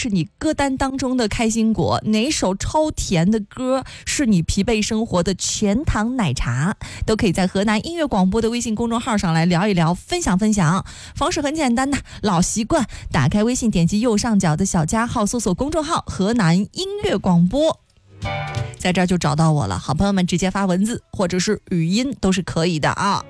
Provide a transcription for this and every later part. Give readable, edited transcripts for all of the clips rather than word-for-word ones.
是你歌单当中的开心果？哪首超甜的歌是你疲惫生活的全糖奶茶？都可以在河南音乐广播的微信公众号上来聊一聊，分享分享。方式很简单的，老习惯，打开微信，点击右上角的小加号，搜索公众号河南音乐广播，在这儿就找到我了。好朋友们直接发文字或者是语音都是可以的啊。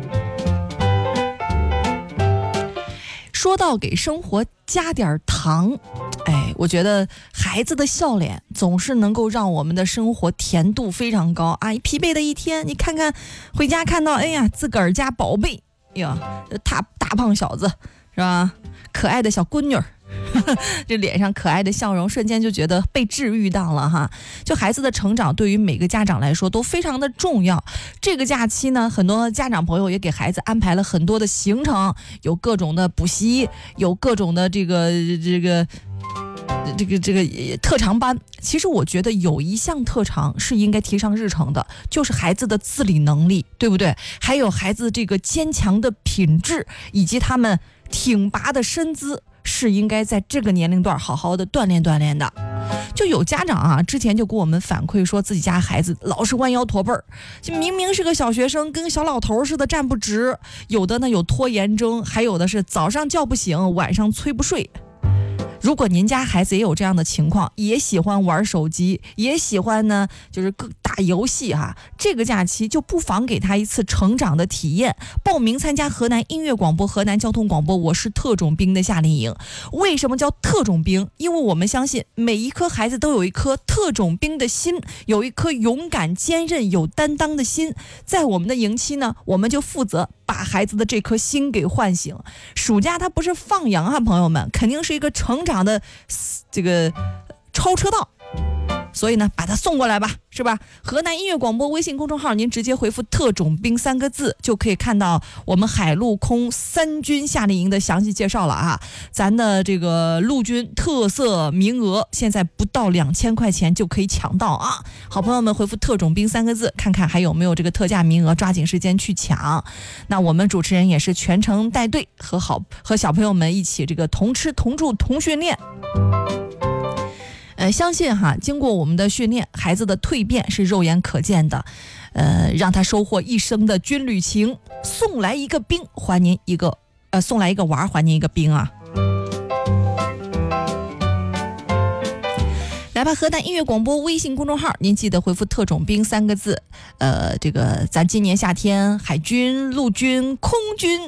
说到给生活加点糖，我觉得孩子的笑脸总是能够让我们的生活甜度非常高啊！疲惫的一天，你看看回家看到，自个儿家宝贝呀，大胖小子是吧？可爱的小闺女儿。这脸上可爱的笑容瞬间就觉得被治愈到了哈。就孩子的成长对于每个家长来说都非常的重要。这个假期呢，很多家长朋友也给孩子安排了很多的行程，有各种的补习，有各种的这个特长班。其实我觉得有一项特长是应该提上日程的，就是孩子的自理能力，对不对？还有孩子这个坚强的品质，以及他们挺拔的身姿，是应该在这个年龄段好好的锻炼锻炼的。就有家长啊，之前就给我们反馈说，自己家孩子老是弯腰驼背儿，就明明是个小学生，跟个小老头似的站不直。有的呢有拖延症，还有的是早上叫不醒，晚上催不睡。如果您家孩子也有这样的情况，也喜欢玩手机，也喜欢呢就是打游戏哈，这个假期就不妨给他一次成长的体验。报名参加河南音乐广播、河南交通广播我是特种兵的夏令营。为什么叫特种兵？因为我们相信每一颗孩子都有一颗特种兵的心，有一颗勇敢坚韧有担当的心。在我们的营期呢，我们就负责把孩子的这颗心给唤醒。暑假它不是放羊啊，朋友们，肯定是一个成长的这个超车道，所以呢把它送过来吧，是吧？河南音乐广播微信公众号，您直接回复特种兵3个字，就可以看到我们海陆空3军夏令营的详细介绍了啊。咱的这个陆军特色名额现在不到2000块钱就可以抢到啊！好朋友们回复特种兵3个字，看看还有没有这个特价名额，抓紧时间去抢。那我们主持人也是全程带队，和小朋友们一起这个同吃同住同训练。相信哈，经过我们的训练，孩子的蜕变是肉眼可见的，让他收获一生的军旅情。送来一个兵，还您一个送来一个娃，还您一个兵啊！来吧，河南音乐广播微信公众号，您记得回复特种兵3个字。这个咱今年夏天海军、陆军、空军，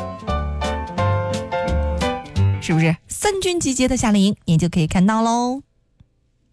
是不是3军集结的夏令营，您就可以看到喽。